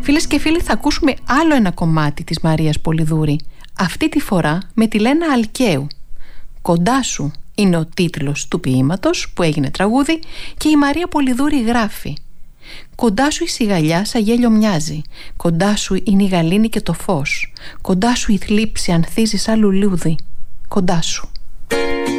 Φίλες και φίλοι, θα ακούσουμε άλλο ένα κομμάτι της Μαρίας Πολυδούρη, αυτή τη φορά με τη Λένα Αλκαίου. «Κοντά σου» είναι ο τίτλος του ποίηματος που έγινε τραγούδι και η Μαρία Πολυδούρη γράφει: «Κοντά σου η σιγαλιά σαν γέλιο μοιάζει, κοντά σου είναι η γαλήνη και το φως, κοντά σου η θλίψη ανθίζει σαν λουλούδι, κοντά σου».